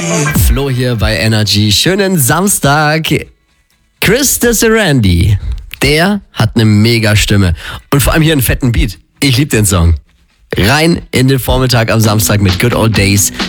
Flo hier bei Energy. Schönen Samstag. Chris Desirandi, der hat eine mega Stimme. Und vor allem hier einen fetten Beat. Ich liebe den Song. Rein in den Vormittag am Samstag mit Good Old Days.